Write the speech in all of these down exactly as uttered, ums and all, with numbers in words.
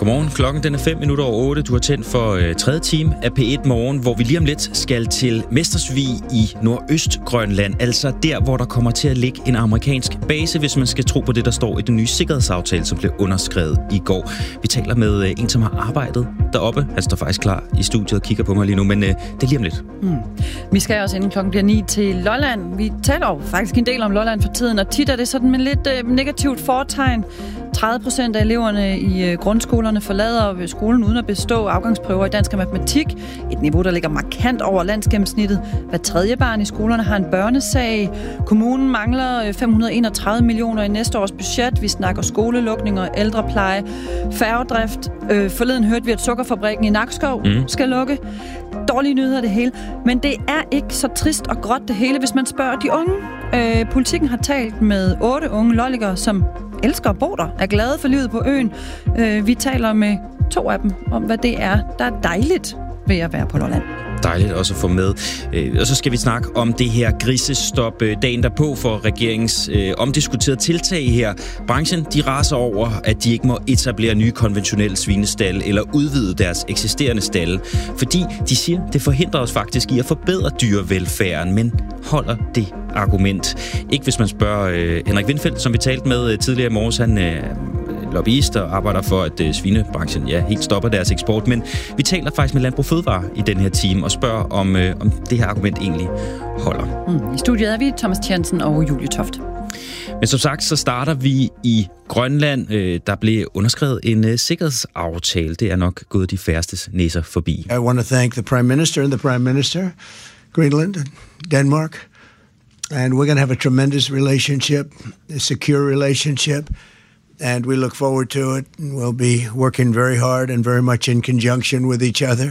Godmorgen. Klokken den er fem minutter over otte. Du har tændt for øh, tredje time af P et Morgen, hvor vi lige om lidt skal til Mestersvig i Nordøstgrønland. Altså der, hvor der kommer til at ligge en amerikansk base, hvis man skal tro på det, der står i den nye sikkerhedsaftale, som blev underskrevet i går. Vi taler med øh, en, som har arbejdet deroppe. Han står faktisk klar i studiet og kigger på mig lige nu, men øh, det er lige om lidt. Hmm. Vi skal også inden klokken bliver ni til Lolland. Vi taler jo faktisk en del om Lolland for tiden, og tit er det sådan med lidt øh, negativt foretegn. tredive procent af eleverne i øh, grundskolerne forlader skolen uden at bestå afgangsprøver i dansk og matematik. Et niveau, der ligger markant over landsgennemsnittet. Hver tredje barn i skolerne har en børnesag. Kommunen mangler fem hundrede og enogtredive millioner i næste års budget. Vi snakker skolelukninger, ældrepleje, færgedrift. Øh, forleden hørte vi, at sukkerfabrikken i Nakskov mm. skal lukke. Dårlige nyheder det hele. Men det er ikke så trist og gråt det hele, hvis man spørger de unge. Øh, politikken har talt med otte unge lollikere, som elsker at bo der, er glade for livet på øen. Øh, vi taler med to af dem om, hvad det er, der er dejligt ved at være på Lolland. Dejligt også at få med. Øh, og så skal vi snakke om det her grisestop øh, dagen derpå for regeringens øh, omdiskuterede tiltag her. Branchen, de raser over, at de ikke må etablere nye konventionelle svinestalde eller udvide deres eksisterende stalde, fordi de siger, det forhindrer os faktisk i at forbedre dyrevelfærden, men holder det argument? Ikke hvis man spørger øh, Henrik Windfeldt, som vi talte med øh, tidligere i morges. Han øh, lobbyist og arbejder for, at øh, svinebranchen ja, helt stopper deres eksport, men vi taler faktisk med Landbrug Fødevare i den her time og spørger, om, øh, om det her argument egentlig holder. Mm. I studiet er vi Thomas Tjernsen og Julie Toft. Men som sagt, så starter vi i Grønland. Øh, der blev underskrevet en øh, sikkerhedsaftale. Det er nok gået de færstes næser forbi. I want to thank the Prime Minister and the Prime Minister, Greenland and Denmark. And we're going to have a tremendous relationship, a secure relationship. And we look forward to it. And we'll be working very hard and very much in conjunction with each other.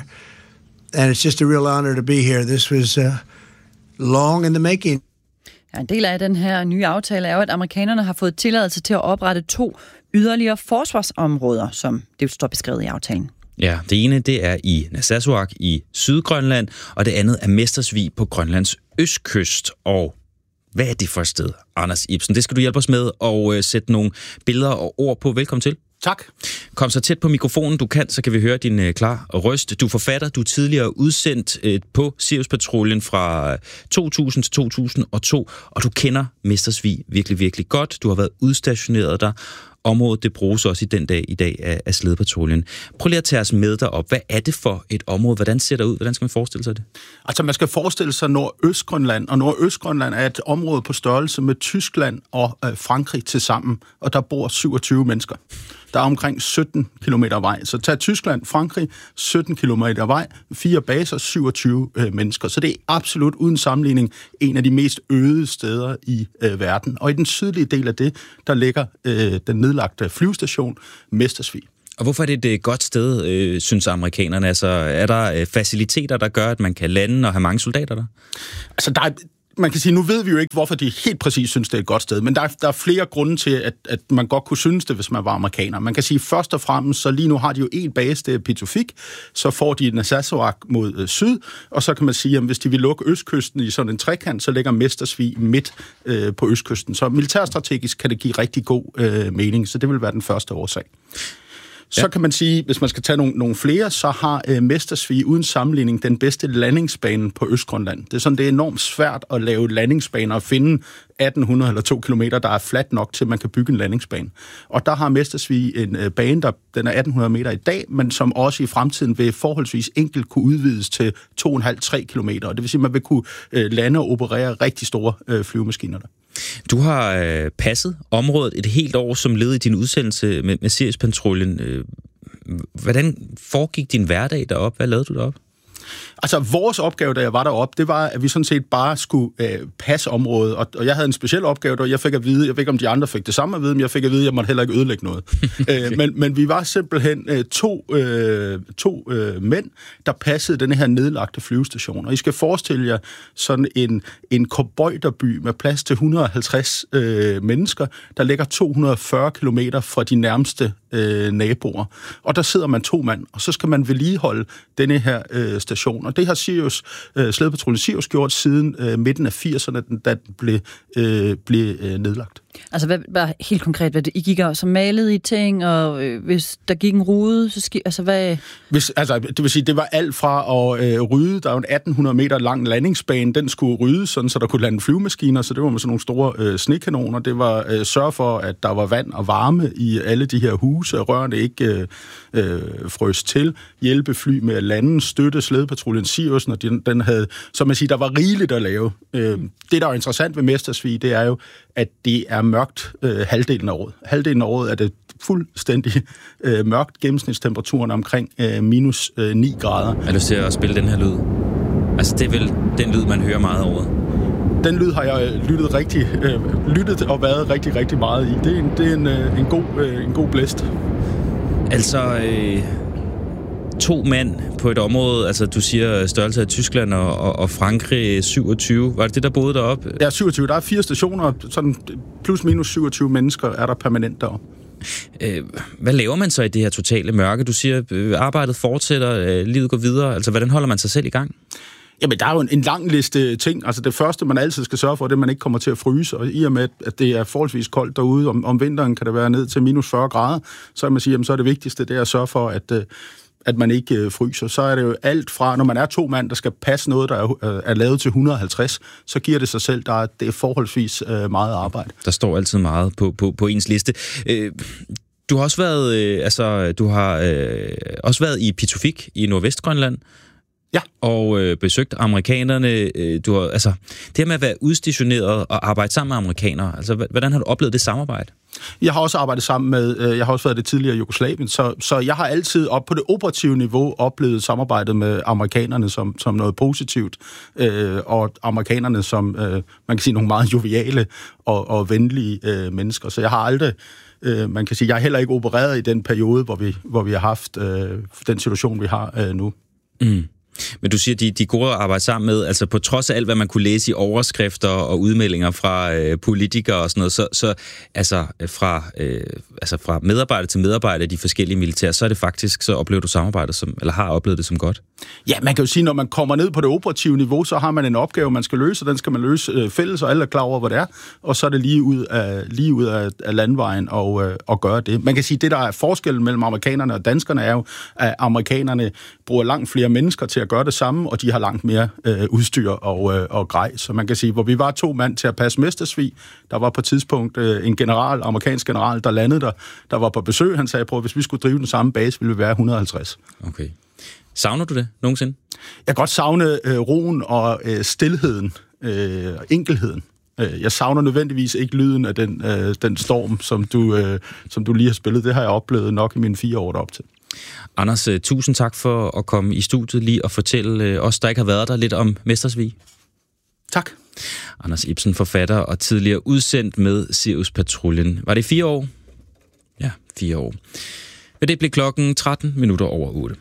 And it's just a real honor to be here. This was uh, long in the making. Ja, en del af den her nye aftale er jo, at amerikanerne har fået tilladelse til at oprette to yderligere forsvarsområder, som det står beskrevet i aftalen. Ja, det ene det er i Narsarsuaq i Sydgrønland, og det andet er Mestersvig på Grønlands østkyst. Og hvad er det for et sted, Anders Ibsen? Det skal du hjælpe os med at øh, sætte nogle billeder og ord på. Velkommen til. Tak. Kom så tæt på mikrofonen, du kan, så kan vi høre din øh, klar røst. Du er forfatter, du er tidligere udsendt øh, på Siriuspatruljen fra to tusind til to tusind og to, og du kender Mestersvig virkelig, virkelig godt. Du har været udstationeret der. Området, det bruges også i den dag i dag af, af Slædepatruljen. Prøv lige at tage os med derop. Hvad er det for et område? Hvordan ser det ud? Hvordan skal man forestille sig det? Altså, man skal forestille sig Nordøstgrønland, og Nordøstgrønland er et område på størrelse med Tyskland og øh, Frankrig til sammen, og der bor syvogtyve mennesker. Der er omkring sytten kilometer vej. Så tag Tyskland, Frankrig, sytten kilometer vej, fire baser, syvogtyve øh, mennesker. Så det er absolut uden sammenligning en af de mest øde steder i øh, verden. Og i den sydlige del af det, der ligger øh, den nedlagte flyvestation Mestersvig. Og hvorfor er det et godt sted, øh, synes amerikanerne? Altså, er der øh, faciliteter, der gør, at man kan lande og have mange soldater der? Altså, der er... Man kan sige, nu ved vi jo ikke, hvorfor de helt præcis synes, det er et godt sted, men der er, der er flere grunde til, at, at man godt kunne synes det, hvis man var amerikaner. Man kan sige, først og fremmest, så lige nu har de jo en base, det er Pituffik, så får de Narsarsuaq mod øh, syd, og så kan man sige, at hvis de vil lukke østkysten i sådan en trekant, så ligger Mestersvig midt øh, på østkysten. Så militærstrategisk kan det give rigtig god øh, mening, så det vil være den første årsag. Så ja. Kan man sige, hvis man skal tage nogle, nogle flere, så har øh, Mestersvig uden sammenligning den bedste landingsbane på Østgrønland. Det er sådan, det er enormt svært at lave landingsbaner og finde atten hundrede eller to kilometer, der er fladt nok til, at man kan bygge en landingsbane. Og der har Mestersvig en øh, bane, der den er atten hundrede meter i dag, men som også i fremtiden vil forholdsvis enkelt kunne udvides til to komma fem til tre kilometer. Det vil sige, at man vil kunne øh, lande og operere rigtig store øh, flyvemaskiner der. Du har øh, passet området et helt år som led i din udsendelse med, med Siriuspatruljen. Øh, hvordan foregik din hverdag deroppe? Hvad lavede du deroppe? Altså, vores opgave, da jeg var deroppe, det var, at vi sådan set bare skulle øh, passe området, og, og jeg havde en speciel opgave, der jeg fik at vide, jeg ved ikke, om de andre fik det samme at vide, men jeg fik at vide, at jeg måtte heller ikke ødelægge noget. okay. øh, men, men vi var simpelthen øh, to, øh, to øh, mænd, der passede den her nedlagte flyvestation, og I skal forestille jer sådan en, en cowboyderby med plads til et hundrede og halvtreds øh, mennesker, der ligger to hundrede og fyrre kilometer fra de nærmeste øh, naboer, og der sidder man to mand, og så skal man vedligeholde denne her øh, station. Og det har Sirius, øh, Slædepatruljen Sirius gjort siden øh, midten af firserne, da den blev, øh, blev øh, nedlagt. Altså, hvad, hvad helt konkret, hvad det, I gik og så malede I ting, og øh, hvis der gik en rude, så ski, altså hvad... Hvis, altså, det vil sige, det var alt fra at øh, rydde, der er jo en atten hundrede meter lang landingsbane, den skulle ryddes, sådan, så der kunne lande flyvemaskiner, så det var med sådan nogle store øh, snekanoner, det var øh, sørge for, at der var vand og varme i alle de her huse, rørene ikke øh, øh, frøs til, hjælpe fly med at lande, støtte slædepatruljen Sirius, og den, den havde, så man siger, der var rigeligt at lave. Øh, det, der er interessant ved Mestersvig, det er jo, at det er mørkt øh, halvdelen af året. Halvdelen af året er det fuldstændig øh, mørkt. Gennemsnitstemperaturen omkring øh, minus øh, ni grader. Jeg har lyst til at spille den her lyd. Altså, det er vel den lyd, man hører meget over. Den lyd har jeg lyttet rigtig, øh, lyttet og været rigtig, rigtig meget i. Det er en, det er en, øh, en, god, øh, en god blæst. Altså... Øh To mand på et område, altså du siger størrelse af Tyskland og, og, og Frankrig syvogtyve. Var det det, der boede deroppe? Ja, syvogtyve. Der er fire stationer, sådan plus minus syvogtyve mennesker er der permanent deroppe. Øh, hvad laver man så i det her totale mørke? Du siger, øh, arbejdet fortsætter, øh, livet går videre. Altså, hvordan holder man sig selv i gang? Jamen, der er jo en, en lang liste ting. Altså, det første, man altid skal sørge for, det er, at man ikke kommer til at fryse. Og i og med, at det er forholdsvis koldt derude, om, om vinteren kan det være ned til minus fyrre grader, så kan man sige, jamen, så er det vigtigste, det er at sørge for, at at man ikke øh, fryser, så er det jo alt fra, når man er to mand, der skal passe noget, der er, øh, er lavet til et hundrede og halvtreds, så giver det sig selv, der er, det er forholdsvis øh, meget arbejde. Der står altid meget på, på, på ens liste. Øh, du har også været, øh, altså, du har øh, også været i Pituffik i Nordvestgrønland. Ja. Og øh, besøgt amerikanerne. Øh, du har, altså, det her med at være udstationeret og arbejde sammen med amerikanere, altså, hvordan har du oplevet det samarbejde? Jeg har også arbejdet sammen med, øh, jeg har også været det tidligere Jugoslavien, så, så jeg har altid op på det operative niveau oplevet samarbejdet med amerikanerne som, som noget positivt, øh, og amerikanerne som, øh, man kan sige, nogle meget joviale og, og venlige øh, mennesker. Så jeg har aldrig, øh, man kan sige, jeg har heller ikke opereret i den periode, hvor vi, hvor vi har haft øh, den situation, vi har øh, nu. Mm. Men du siger, de, de er gode at arbejde sammen med, altså på trods af alt, hvad man kunne læse i overskrifter og udmeldinger fra øh, politikere og sådan noget, så, så altså, fra, øh, altså fra medarbejder til medarbejder i de forskellige militære, så er det faktisk, så oplever du samarbejdet som, eller har oplevet det som godt? Ja, man kan jo sige, når man kommer ned på det operative niveau, så har man en opgave, man skal løse, og den skal man løse øh, fælles, og alle er klar over, hvad det er, og så er det lige ud af, lige ud af, af landvejen og, øh, og gøre det. Man kan sige, det der er forskellen mellem amerikanerne og danskerne er jo, at amerikanerne bruger langt flere mennesker til at gøre det samme, og de har langt mere øh, udstyr og, øh, og grej. Så man kan sige, hvor vi var to mand til at passe Mestersvig, der var på et tidspunkt øh, en general, amerikansk general, der landede der, der var på besøg. Han sagde, prøv, hvis vi skulle drive den samme base, ville vi være et hundrede og halvtreds. Okay. Savner du det nogensinde? Jeg kan godt savne øh, roen og øh, stilheden, øh, enkelheden. Jeg savner nødvendigvis ikke lyden af den, øh, den storm, som du, øh, som du lige har spillet. Det har jeg oplevet nok i mine fire år derop til. Anders, tusind tak for at komme i studiet lige og fortælle os, der ikke har været der, lidt om Mestersvig. Tak. Anders Ibsen, forfatter og tidligere udsendt med Sirius-patruljen. Var det fire år? Ja, fire år. Ved det blev klokken tretten minutter over otte.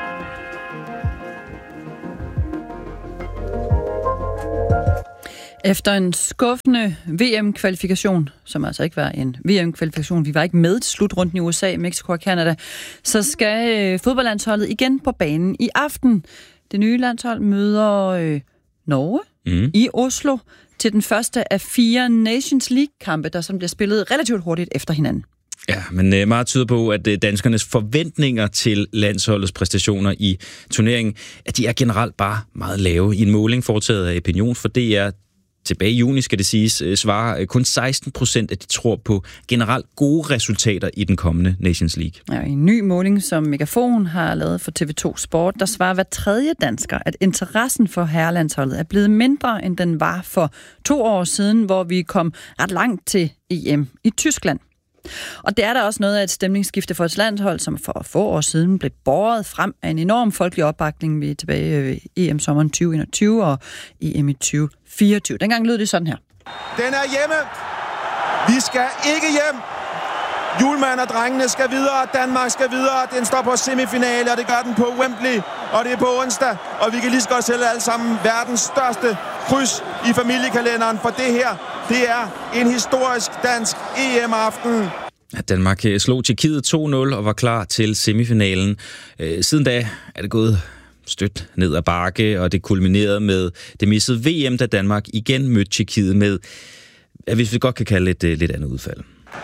Efter en skuffende V M-kvalifikation, som altså ikke var en V M-kvalifikation, vi var ikke med til slutrunden i U S A, Mexico og Canada, så skal fodboldlandsholdet igen på banen i aften. Det nye landshold møder øh, Norge mm. i Oslo til den første af fire Nations League-kampe, der som bliver spillet relativt hurtigt efter hinanden. Ja, men øh, meget tyder på, at øh, danskernes forventninger til landsholdets præstationer i turneringen, at de er generelt bare meget lave. I en måling foretaget af Opinion for D R tilbage i juni, skal det siges, svarer kun seksten procent, at de tror på generelt gode resultater i den kommende Nations League. Ja, i en ny måling, som Megafon har lavet for T V to Sport, der svarer hver tredje dansker, at interessen for herrelandsholdet er blevet mindre, end den var for to år siden, hvor vi kom ret langt til E M i Tyskland. Og det er der også noget af et stemningsskifte for et landshold, som for få år siden blev båret frem af en enorm folkelig opbakning ved tilbage ved E M sommeren tyve enogtyve og E M i tyve fireogtyve. Dengang lød det sådan her. Den er hjemme. Vi skal ikke hjem. Julemand og drengene skal videre. Danmark skal videre. Den står på semifinale, og det gør den på Wembley. Og det er på onsdag. Og vi kan lige så godt sælge alle sammen verdens største kryds i familiekalenderen. For det her, det er en historisk dansk E M-aften. Danmark slog Tjekkiet to nul og var klar til semifinalen. Siden da er det gået stødt ned ad bakke, og det kulminerede med det missede V M, da Danmark igen mødte Tjekkiet med ja, hvis vi godt kan kalde et lidt andet udfald.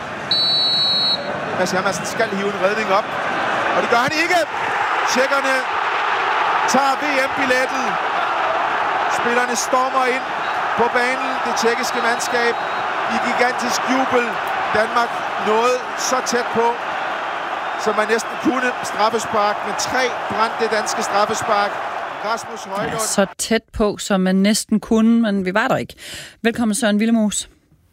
Mads Hermansen skal hive en redning op, og det gør han ikke. Tjekkerne tager V M-billettet. Spillerne stormer ind på banen. Det tjekkiske mandskab i gigantisk jubel. Danmark nåede så tæt på, som man næsten kunne. Straffespark med tre brændte danske straffespark. Rasmus Højlund. Ja, så tæt på, som man næsten kunne, men vi var der ikke. Velkommen Søren Willemoes.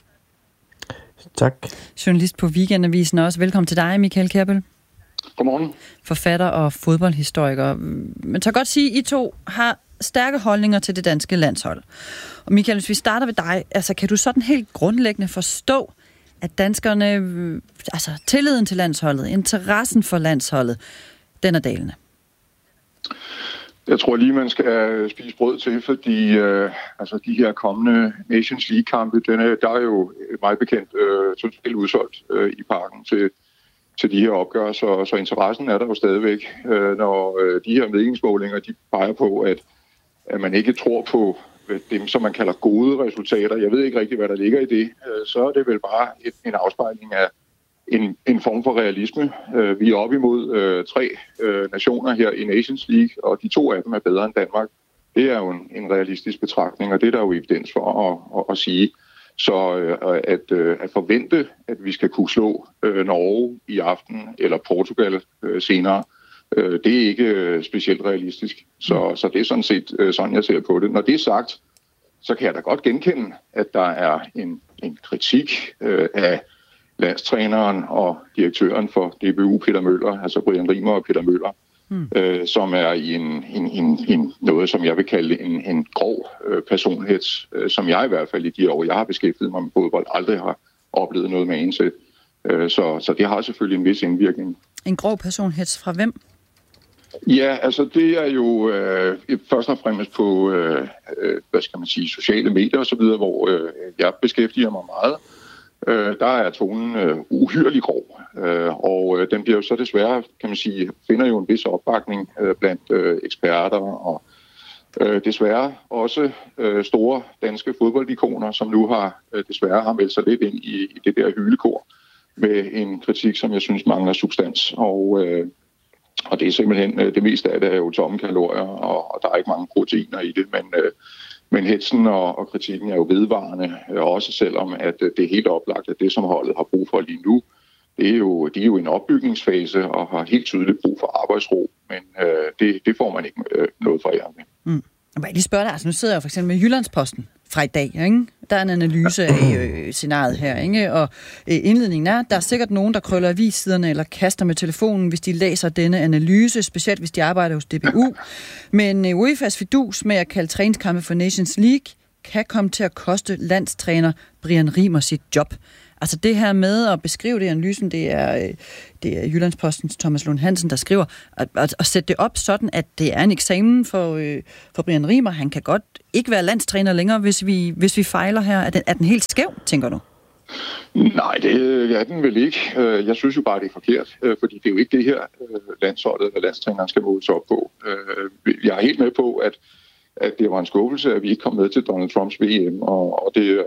Tak. Journalist på Weekendavisen også. Velkommen til dig, Michael Kjærbøl. Godmorgen. Forfatter og fodboldhistoriker. Men så godt sige, at I to har stærke holdninger til det danske landshold. Og Michael, hvis vi starter ved dig, altså kan du sådan helt grundlæggende forstå, at danskerne, altså tilliden til landsholdet, interessen for landsholdet, den er dalende? Jeg tror lige, man skal spise brød til, fordi øh, altså de her kommende Nations League-kampe, den er, der er jo meget bekendt øh, totalt udsolgt øh, i parken til, til de her opgør, så, så interessen er der jo stadigvæk, øh, når øh, de her meningsmålinger, de peger på, at, at man ikke tror på dem, som man kalder gode resultater. Jeg ved ikke rigtig, hvad der ligger i det. Øh, så er det vel bare et, en afspejling af En, en form for realisme. Uh, vi er op imod uh, tre uh, nationer her i Nations League, og de to af dem er bedre end Danmark. Det er jo en, en realistisk betragtning, og det er der jo evidens for at, at, at sige. Så uh, at, uh, at forvente, at vi skal kunne slå uh, Norge i aften, eller Portugal uh, senere, uh, det er ikke uh, specielt realistisk. Så, så det er sådan set uh, sådan, jeg ser på det. Når det er sagt, så kan jeg da godt genkende, at der er en, en kritik uh, af landstræneren og direktøren for D B U, Peter Møller, altså Brian Rimer og Peter Møller, mm. øh, som er i en, en, en, en, noget, som jeg vil kalde en, en grov øh, personligheds, øh, som jeg i hvert fald i de år, jeg har beskæftiget mig med fodbold, aldrig har oplevet noget med en til. Øh, så, så det har selvfølgelig en vis indvirkning. En grov personligheds fra hvem? Ja, altså det er jo øh, først og fremmest på, øh, øh, hvad skal man sige, sociale medier og så videre, hvor øh, jeg beskæftiger mig meget. Øh, der er tonen øh, uhyrelig grov, øh, og øh, den bliver jo så desværre, kan man sige, finder jo en vis opbakning øh, blandt øh, eksperter og øh, desværre også øh, store danske fodboldikoner, som nu har øh, desværre har meldt sig lidt ind i, i det der hylekor med en kritik, som jeg synes mangler substans, og, øh, og det er simpelthen, øh, det meste af det er jo tomme kalorier, og, og der er ikke mange proteiner i det, men øh, Men hetsen og, og kritikken er jo vedvarende, også selvom at det er helt oplagt, at det, som holdet har brug for lige nu, det er jo, de er jo i en opbygningsfase og har helt tydeligt brug for arbejdsro, men øh, det, det får man ikke øh, noget fra jer med. Mm. Jeg vil lige spørge dig, altså nu sidder jeg jo for eksempel med Jyllandsposten fra i dag, ikke? Der er en analyse af øh, scenariet her, ikke? Og øh, indledningen er, der er sikkert nogen, der krøller avissiderne eller kaster med telefonen, hvis de læser denne analyse, specielt hvis de arbejder hos D B U. Men øh, UEFA's fidus med at kalde træningskampe for Nations League kan komme til at koste landstræner Brian Rimer sit job. Altså det her med at beskrive det i analysen, det er, det er Jyllandspostens Thomas Lund Hansen, der skriver, at, at, at sætte det op sådan, at det er en eksamen for, øh, for Brian Rimer. Han kan godt ikke være landstræner længere, hvis vi, hvis vi fejler her. Er den, er den helt skæv, tænker du? Nej, det er den vel ikke. Jeg synes jo bare, det er forkert, fordi det er jo ikke det her landsholdet eller landstræneren skal måles op på. Jeg er helt med på, at at det var en skuffelse, at vi ikke kom med til Donald Trumps V M, og, og det øh,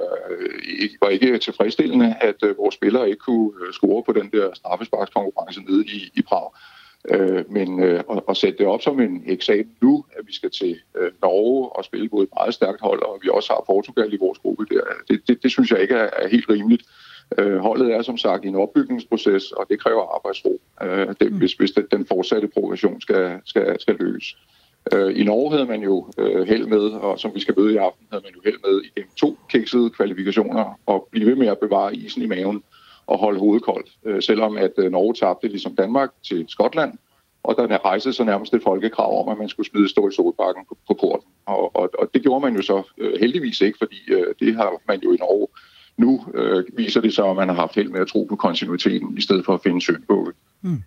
var ikke tilfredsstillende, at øh, vores spillere ikke kunne øh, score på den der straffesparkskonkurrence nede i, i Prag. Øh, men øh, at, at sætte det op som en eksamen nu, at vi skal til øh, Norge og spille på et meget stærkt hold, og vi også har Portugal i vores gruppe der, det, det, det synes jeg ikke er, er helt rimeligt. Øh, holdet er som sagt i en opbygningsproces, og det kræver arbejdsro, øh, det, hvis, hvis det, den fortsatte progression skal, skal, skal løses. I Norge havde man jo øh, held med, og som vi skal møde i aften, havde man jo held med igennem to kiksede kvalifikationer og blive ved med at bevare isen i maven og holde hovedet koldt. Øh, selvom at øh, Norge tabte ligesom Danmark til Skotland, og der rejste så nærmest et folkekrav om, at man skulle smide Stål Solbakken på, på porten. Og, og, og det gjorde man jo så øh, heldigvis ikke, fordi øh, det har man jo i Norge. Nu øh, viser det så, at man har haft held med at tro på kontinuiteten, i stedet for at finde syndbukke. Mm.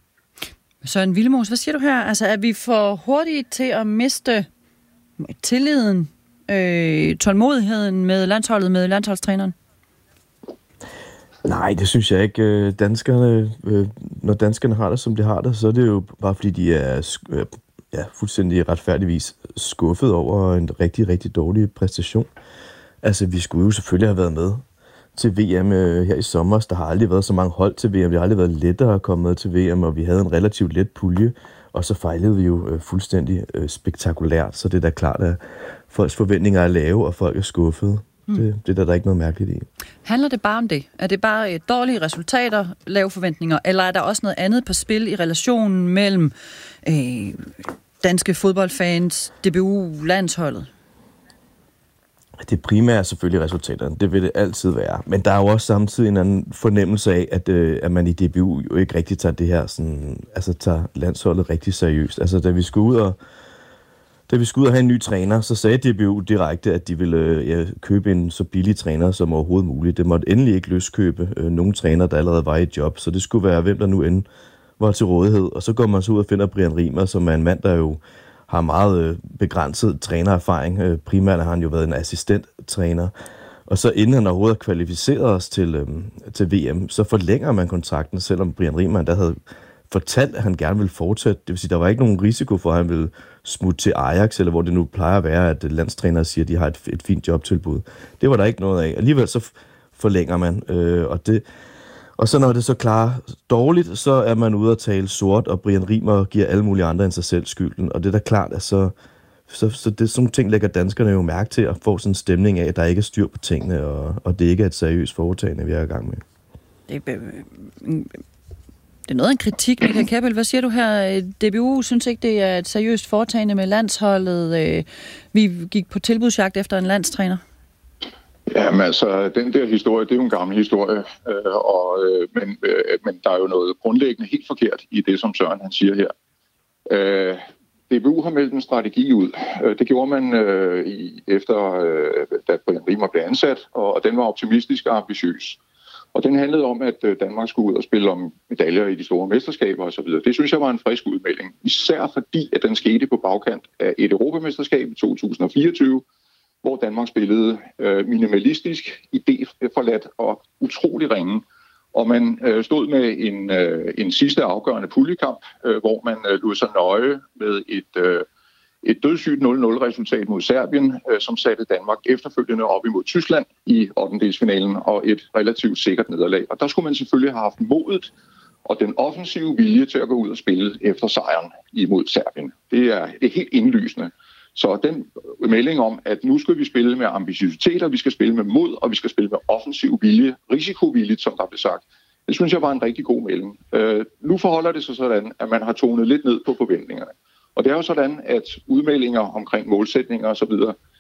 Søren Willemoes, hvad siger du her? Altså, er vi for hurtige til at miste tilliden, øh, tålmodigheden med landsholdet, med landsholdstræneren? Nej, det synes jeg ikke. Danskerne, øh, når danskerne har det, som de har det, så er det jo bare, fordi de er øh, ja, fuldstændig retfærdigvis skuffet over en rigtig, rigtig dårlig præstation. Altså, vi skulle jo selvfølgelig have været med til V M øh, her i sommer. Der har aldrig været så mange hold til V M. Det har aldrig været lettere at komme med til V M, og vi havde en relativt let pulje, og så fejlede vi jo øh, fuldstændig øh, spektakulært. Så det er da klart, at folks forventninger er lave, og folk er skuffede. Mm. Det, det er der, der er ikke noget mærkeligt i. Handler det bare om det? Er det bare et dårlige resultater, lave forventninger, eller er der også noget andet på spil i relationen mellem øh, danske fodboldfans, D B U-landsholdet? Det primære er selvfølgelig resultaterne. Det vil det altid være. Men der er jo også samtidig en anden fornemmelse af, at, øh, at man i D B U jo ikke rigtig tager det her sådan, altså tager landsholdet rigtig seriøst. Altså da vi skulle ud og Da vi skulle ud og have en ny træner, så sagde D B U direkte, at de ville ja, købe en så billig træner som overhovedet muligt. Det måtte endelig ikke løskøbe øh, nogen træner, der allerede var i job, så det skulle være, hvem der nu end var til rådighed. Og så går man så ud og finder Brian Riemer, som er en mand, der jo har meget øh, begrænset trænererfaring. Øh, primært har han jo været en assistenttræner. Og så inden han overhovedet har kvalificeret os til, øh, til V M, så forlænger man kontrakten, selvom Brian Riemer der havde fortalt, at han gerne ville fortsætte. Det vil sige, der var ikke nogen risiko for, at han ville smutte til Ajax, eller hvor det nu plejer at være, at landstrænere siger, at de har et, et fint jobtilbud. Det var der ikke noget af. Alligevel så forlænger man, øh, og, det, og så når det så klarer dårligt, så er man ude at tale sort, og Brian Riemer giver alle mulige andre end sig selv skylden. Og det er da klart, at så, så, så det, sådan ting lægger danskerne jo mærke til, at få sådan en stemning af, at der ikke er styr på tingene, og, og det ikke er et seriøst foretagende, vi er i gang med. Det er Det er noget af en kritik, Michael Kjærbøl. Hvad siger du her? D B U synes ikke, det er et seriøst foretagende med landsholdet. Vi gik på tilbudsjagt efter en landstræner. Jamen altså, den der historie, det er jo en gammel historie. Øh, og, øh, men, øh, men der er jo noget grundlæggende helt forkert i det, som Søren han siger her. Øh, D B U har meldt en strategi ud. Det gjorde man øh, i, efter, øh, da Brian Riemer blev ansat, og, og den var optimistisk og ambitiøs. Og den handlede om, at Danmark skulle ud og spille om medaljer i de store mesterskaber osv. Det synes jeg var en frisk udmelding. Især fordi, at den skete på bagkant af et europamesterskab i to tusind og fireogtyve, hvor Danmark spillede øh, minimalistisk, idéforladt og utrolig ringe. Og man øh, stod med en, øh, en sidste afgørende puljekamp, øh, hvor man øh, lod sig nøje med et... Øh, Et dødssygt nul nul resultat mod Serbien, øh, som satte Danmark efterfølgende op imod Tyskland i ottendedelsfinalen, og et relativt sikkert nederlag. Og der skulle man selvfølgelig have haft modet og den offensive vilje til at gå ud og spille efter sejren imod Serbien. Det er, det er helt indlysende. Så den melding om, at nu skal vi spille med ambitiøsiteter, vi skal spille med mod, og vi skal spille med offensiv vilje, risikovilligt, som der blev sagt, det synes jeg var en rigtig god melding. Øh, nu forholder det sig sådan, at man har tonet lidt ned på forventningerne. Og det er jo sådan, at udmeldinger omkring målsætninger osv.,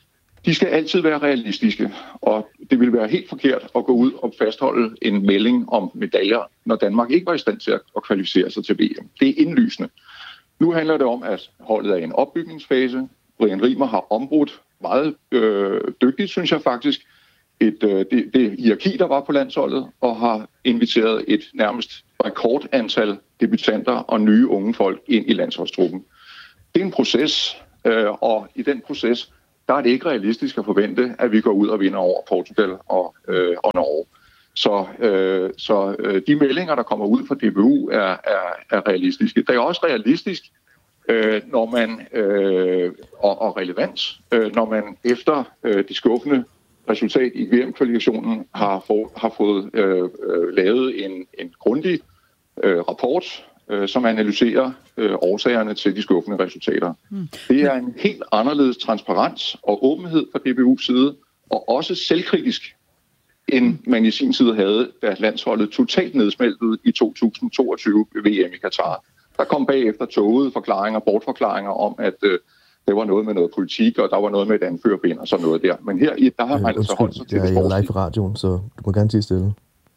de skal altid være realistiske. Og det vil være helt forkert at gå ud og fastholde en melding om medaljer, når Danmark ikke var i stand til at kvalificere sig til V M. Det er indlysende. Nu handler det om, at holdet er i en opbygningsfase. Brian Riemer har ombrudt meget øh, dygtigt, synes jeg faktisk, et, øh, det, det hierarki, der var på landsholdet, og har inviteret et nærmest rekordantal debutanter og nye unge folk ind i landsholdstruppen. Det er en proces, øh, og i den proces, der er det ikke realistisk at forvente, at vi går ud og vinder over Portugal og, øh, og Norge. Så, øh, så øh, de meldinger, der kommer ud fra D B U, er, er, er realistiske. Det er også realistisk, øh, når man, øh, og, og relevant, øh, når man efter øh, det skuffende resultat i V M-kvalifikationen har, få, har fået øh, øh, lavet en, en grundig øh, rapport, som analyserer øh, årsagerne til de skuffende resultater. Mm. Det er en helt anderledes transparens og åbenhed fra D B U's side, og også selvkritisk, end man i sin tid havde, da landsholdet totalt nedsmeltede i to tusind toogtyve ved V M i Katar. Der kom bagefter tågede forklaringer, bortforklaringer om, at øh, det var noget med noget politik, og der var noget med et anførerben og sådan noget der. Men her der har man øh, altså holdt sig til det sportslige. Jeg er live på radioen, så du må gerne sige stille.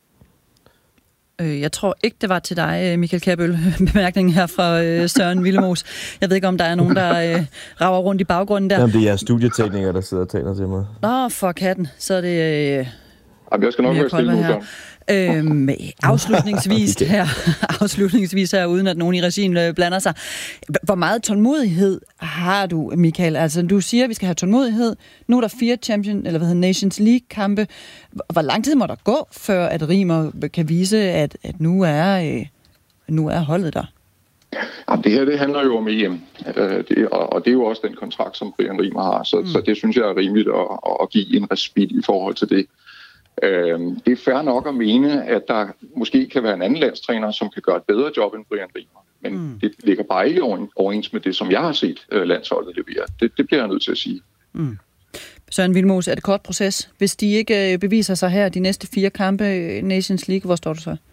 Jeg tror ikke, det var til dig, Michael Kjærbøl, bemærkningen her fra Søren Willemoes. Jeg ved ikke, om der er nogen, der øh, rager rundt i baggrunden der. Jamen, det er jeres studieteknikere, der sidder og taler til mig. Nå, for katten. Så er det... Øh, Jamen, jeg skal nok være stille nu, så. Øhm, afslutningsvis her, afslutningsvis her, uden at nogen i regien øh, blander sig. Hvor meget tålmodighed har du, Michael? Altså, du siger, at vi skal have tålmodighed. Nu er der fire Champion, eller hvad hedder Nations League-kampe. Hvor lang tid må der gå, før at Riemer kan vise, at, at nu, er, øh, nu er holdet der? Jamen, det her, det handler jo om E M, øh, det, og, og det er jo også den kontrakt, som Brian Riemer har. Så, mm. så det synes jeg er rimeligt at, at give en respit i forhold til det. Øh, det er fair nok at mene, at der måske kan være en anden landstræner, som kan gøre et bedre job end Brian Riemer. Men mm. det ligger bare ikke overens med det, som jeg har set øh, landsholdet levere. Det, det bliver jeg nødt til at sige. Mm. Søren Vilmos, er det kort proces? Hvis de ikke beviser sig her de næste fire kampe Nations League, hvor står du så?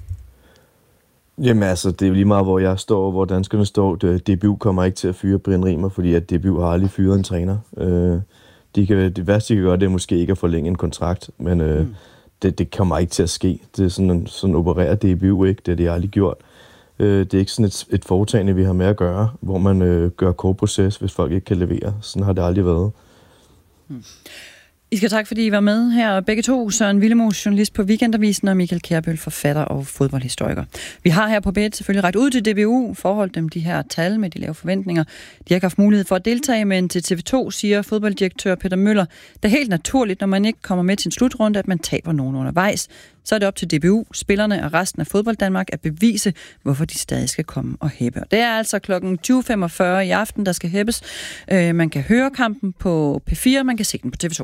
Jamen altså, det er jo lige meget, hvor jeg står, hvor danskerne står. D B U kommer ikke til at fyre Brian Riemer, fordi at D B U har aldrig fyret en træner. Øh, de kan, det værste, de kan gøre, det er måske ikke at forlænge en kontrakt, men øh, mm. det, det kommer ikke til at ske. Det er sådan, sådan opererer D B U ikke, det har de aldrig gjort. Øh, det er ikke sådan et, et foretagende, vi har med at gøre, hvor man øh, gør kort proces, hvis folk ikke kan levere. Sådan har det aldrig været. Hmm. I skal tak, fordi I var med her. Begge to, Søren Villemos, journalist på Weekendavisen, og Michael Kjærbøl, forfatter og fodboldhistoriker. Vi har her på B et selvfølgelig ret ud til D B U, forholdt dem de her tal med de lave forventninger. De har ikke haft mulighed for at deltage, men til T V to siger fodbolddirektør Peter Møller, det er helt naturligt, når man ikke kommer med til en slutrunde, at man taber nogen undervejs. Så er det op til D B U, spillerne og resten af fodbold Danmark at bevise, hvorfor de stadig skal komme og hæppe. Det er altså klokken tyve femogfyrre i aften, der skal hæppes. Øh, man kan høre kampen på P fire, man kan se den på T V to.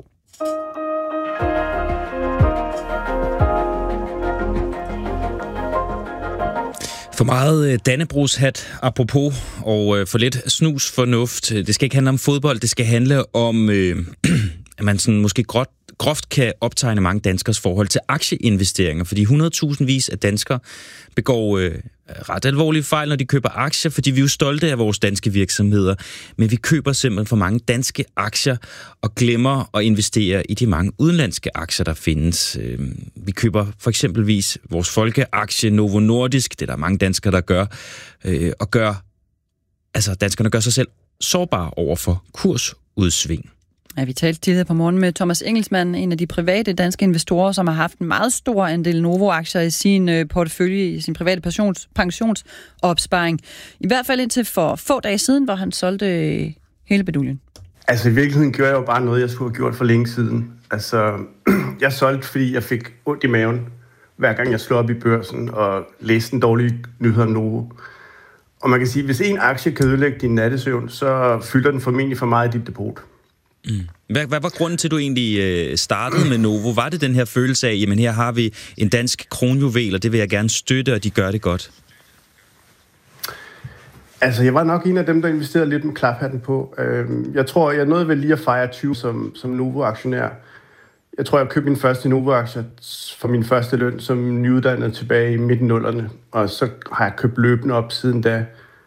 For meget dannebrogshat apropos, og for lidt snus fornuft. Det skal ikke handle om fodbold, det skal handle om, øh, at man sådan måske groft, groft kan optegne mange danskers forhold til aktieinvesteringer, fordi hundredtusindvis af danskere begår øh, ret alvorlige fejl, når de køber aktier, fordi vi er jo stolte af vores danske virksomheder, men vi køber simpelthen for mange danske aktier og glemmer at investere i de mange udenlandske aktier, der findes. Vi køber for eksempelvis vores folkeaktie Novo Nordisk, det er der mange danskere, der gør, og gør, altså danskerne gør sig selv sårbare over for kursudsving. Ja, vi talte tidligere på morgen med Thomas Engelsmann, en af de private danske investorer, som har haft en meget stor andel Novo-aktier i sin øh, portefølje, i sin private pensions, pensionsopsparing. I hvert fald indtil for få dage siden, hvor han solgte øh, hele beduljen. Altså i virkeligheden gjorde jeg jo bare noget, jeg skulle have gjort for længe siden. Altså, jeg solgte, fordi jeg fik ondt i maven, hver gang jeg slog op i børsen og læste en dårlig nyhed om Novo. Og man kan sige, at hvis en aktie kan ødelægge din nattesøvn, så fylder den formentlig for meget i dit depot. Mm. Hvad, hvad var grunden til, at du egentlig øh, startede med Novo? Var det den her følelse af, jamen her har vi en dansk kronjuvel, og det vil jeg gerne støtte, og de gør det godt? Altså, jeg var nok en af dem, der investerede lidt med klaphatten på. Jeg tror, jeg nåede vel lige at fejre tyve som, som Novo-aktionær. Jeg tror, jeg købte min første Novo-aktie for min første løn som nyuddannet tilbage i midten nullerne, og så har jeg købt løbende op siden da.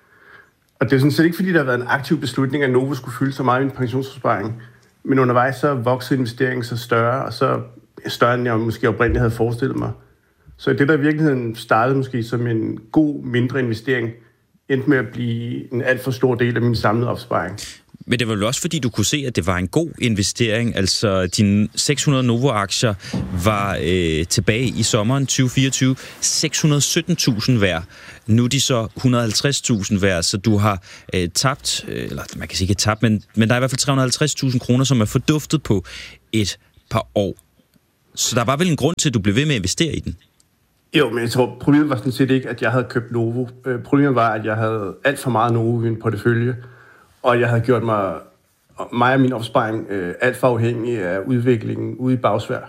Og det er sådan set ikke, fordi der har været en aktiv beslutning, at Novo skulle fylde så meget i min pensionsopsparing. Men undervejs så voksede investeringen så større, og så større, end jeg måske oprindeligt havde forestillet mig. Så det, der i virkeligheden startede måske som en god, mindre investering, endte med at blive en alt for stor del af min samlede opsparing. Men det var vel også, fordi du kunne se, at det var en god investering. Altså, dine seks hundrede Novo-aktier var øh, tilbage i sommeren tyve fireogtyve seks hundrede og sytten tusind værd. Nu er de så et hundrede og halvtreds tusind værd, så du har øh, tabt, øh, eller man kan sige ikke tabt, men, men der er i hvert fald tre hundrede og halvtreds tusind kroner, som er forduftet på et par år. Så der var vel en grund til, at du blev ved med at investere i den? Jo, men jeg tror, problemet var sådan set ikke, at jeg havde købt Novo. Problemet var, at jeg havde alt for meget Novo i min portefølje, og jeg havde gjort mig, mig og min opsparing øh, alt for afhængig af udviklingen ude i bagsvær.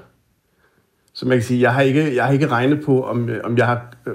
Så man kan sige, jeg har ikke, jeg har ikke regnet på, om, om jeg har øh,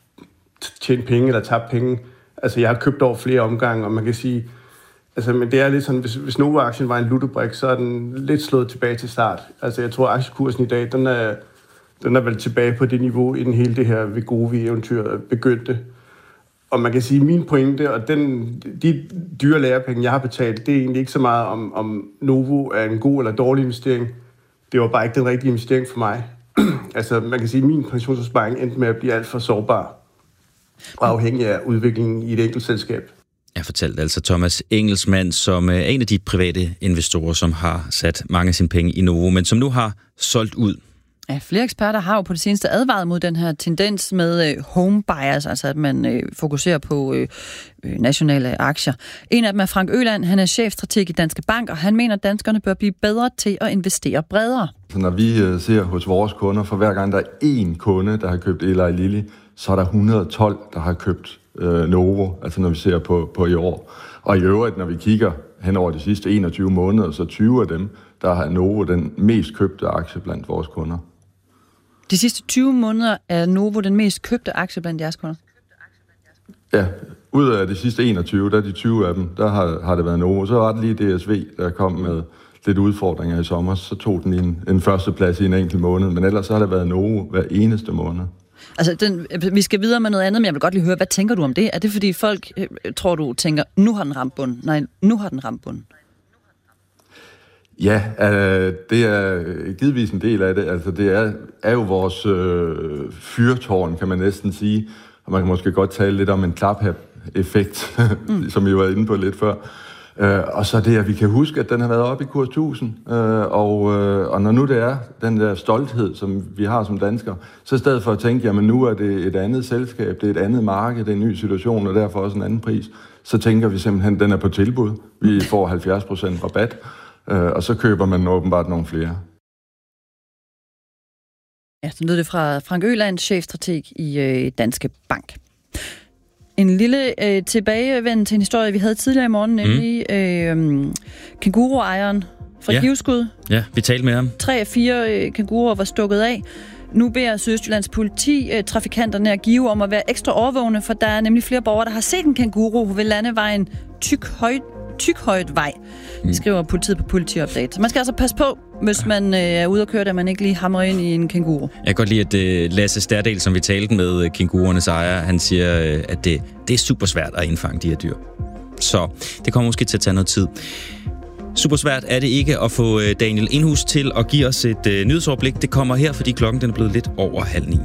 tjent penge eller tabt penge. Altså, jeg har købt over flere omgange, og man kan sige, altså, men det er lidt sådan, hvis, hvis Novo-aktien var en lutobrik, så er den lidt slået tilbage til start. Altså, jeg tror, at aktiekursen i dag, den er, den er vel tilbage på det niveau, inden hele det her Wegovy-eventyr begyndte. Og man kan sige, at min pointe, og den, de dyre lærepenge, jeg har betalt, det er egentlig ikke så meget, om, om Novo er en god eller dårlig investering. Det var bare ikke den rigtige investering for mig. Altså, man kan sige, at min pensionsopsparing endte med at blive alt for sårbar og afhængig af udviklingen i et enkelt selskab. Jeg fortalte altså Thomas Engelsmann, som er en af de private investorer, som har sat mange af sine penge i Novo, men som nu har solgt ud. Ja, flere eksperter har jo på det seneste advaret mod den her tendens med øh, home bias, altså at man øh, fokuserer på øh, nationale aktier. En af dem er Frank Øland, han er chefstrateg i Danske Bank, og han mener, at danskerne bør blive bedre til at investere bredere. Så når vi øh, ser hos vores kunder, for hver gang der er én kunde, der har købt Eli Lilly, så er der et hundrede og tolv, der har købt øh, Novo, altså når vi ser på, på i år. Og i øvrigt, når vi kigger hen over de sidste enogtyve måneder, så tyve af dem, der har Novo den mest købte aktie blandt vores kunder. De sidste tyve måneder er Novo den mest købte aktie blandt jeres kunder? Ja, ud af de sidste enogtyve, der er de tyve af dem, der har, har det været Novo. Så var det lige D S V, der kom med lidt udfordringer i sommer. Så tog den en, en første plads i en enkelt måned, men ellers så har det været Novo hver eneste måned. Altså, den, vi skal videre med noget andet, men jeg vil godt lige høre, hvad tænker du om det? Er det fordi folk, tror du, tænker, nu har den ramt bunden? Nej, nu har den ramt bunden. Ja, øh, det er givetvis en del af det. Altså, det er, er jo vores øh, fyrtårn, kan man næsten sige. Og man kan måske godt tale lidt om en klaphat-effekt, mm. som vi var inde på lidt før. Øh, og så det, at vi kan huske, at den har været oppe i kurs tusind. Øh, og, øh, og når nu det er den der stolthed, som vi har som danskere, så i stedet for at tænke, jamen nu er det et andet selskab, det er et andet marked, det er en ny situation, og derfor også en anden pris, så tænker vi simpelthen, at den er på tilbud. Vi får halvfjerds procent rabat. Og så køber man åbenbart nogle flere. Ja, så lød det fra Frank Øland, chefstrateg i øh, Danske Bank. En lille øh, tilbagevend til en historie, vi havde tidligere i morgen, nemlig mm. øh, kænguruejeren fra ja. Givskud. Ja, vi talte med ham. Tre af fire øh, kænguruer var stukket af. Nu beder Sydøstjyllands politi øh, trafikanterne at give om at være ekstra overvågne, for der er nemlig flere borgere, der har set en kænguru ved landevejen Tykhøjt Tykhøjtvej, det skriver politiet på Politiupdate. Så man skal altså passe på, hvis man øh, er ude at køre, at man ikke lige hamrer ind i en kænguru. Jeg kan godt lide, at øh, Lasse Stærdal, som vi talte med, kænguruernes ejer, han siger, øh, at det, det er super svært at indfange de her dyr. Så det kommer måske til at tage noget tid. Super svært er det ikke at få øh, Daniel Indhus til at give os et øh, nyhedsoverblik. Det kommer her, fordi klokken den er blevet lidt over halv ni.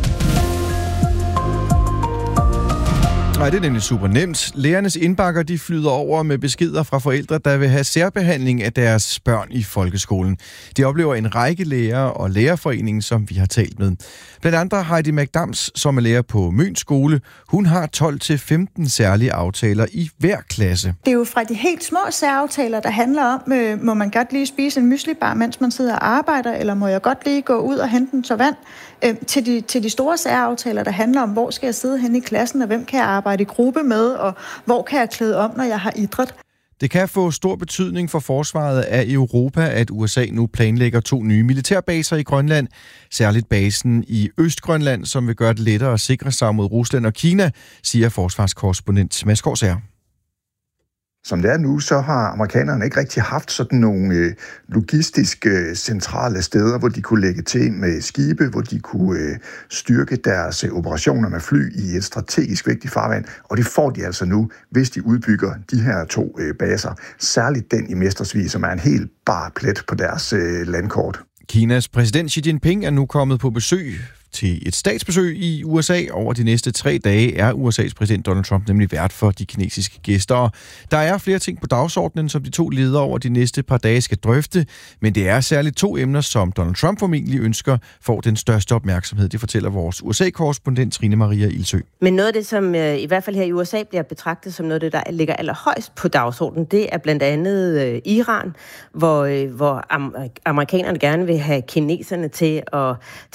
Nej, det er nemlig super nemt. Lærernes indbakker de flyder over med beskeder fra forældre, der vil have særbehandling af deres børn i folkeskolen. De oplever en række lærere og lærerforeningen, som vi har talt med. Blandt andre Heidi McDams, som er lærer på Møns skole. Hun har tolv til femten særlige aftaler i hver klasse. Det er jo fra de helt små særaftaler, der handler om, øh, må man godt lige spise en myslibar, mens man sidder og arbejder, eller må jeg godt lige gå ud og hente en tår vand, øh, til, de, til de store særaftaler, der handler om, hvor skal jeg sidde henne i klassen, og hvem kan jeg arbejde i gruppe med, og hvor kan jeg klæde om, når jeg har idræt. Det kan få stor betydning for forsvaret af Europa, at U S A nu planlægger to nye militærbaser i Grønland. Særligt basen i Østgrønland, som vil gøre det lettere at sikre sig mod Rusland og Kina, siger forsvarskorrespondent Mads Gårdsager. Som det er nu, så har amerikanerne ikke rigtig haft sådan nogle øh, logistiske øh, centrale steder, hvor de kunne lægge til med skibe, hvor de kunne øh, styrke deres øh, operationer med fly i et strategisk vigtigt farvand. Og det får de altså nu, hvis de udbygger de her to øh, baser. Særligt den i Mestersvig, som er en helt bar plet på deres øh, landkort. Kinas præsident Xi Jinping er nu kommet på besøg til et statsbesøg i U S A. Over de næste tre dage er U S A's præsident Donald Trump nemlig vært for de kinesiske gæster. Der er flere ting på dagsordenen, som de to ledere over de næste par dage skal drøfte, men det er særligt to emner, som Donald Trump formentlig ønsker får den største opmærksomhed. Det fortæller vores U S A-korrespondent Trine Maria Ilsø. Men noget af det, som øh, i hvert fald her i U S A bliver betragtet som noget af det, der ligger allerhøjst på dagsordenen, det er blandt andet øh, Iran, hvor, øh, hvor am- amerikanerne gerne vil have kineserne til at